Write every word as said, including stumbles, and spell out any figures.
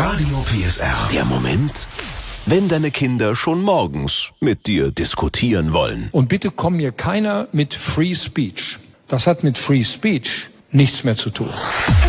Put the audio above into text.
Radio P S R. Der Moment, wenn deine Kinder schon morgens mit dir diskutieren wollen. Und bitte komm mir keiner mit Free Speech. Das hat mit Free Speech nichts mehr zu tun.